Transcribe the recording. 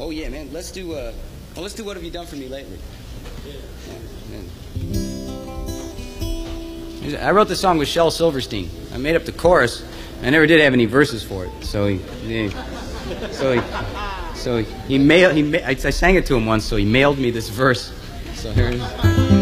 Oh yeah, man. Let's do What Have You Done For Me Lately? Yeah. I wrote the song with Shel Silverstein. I made up the chorus. I never did have any verses for it, so I sang it to him once, so he mailed me this verse. So here it is.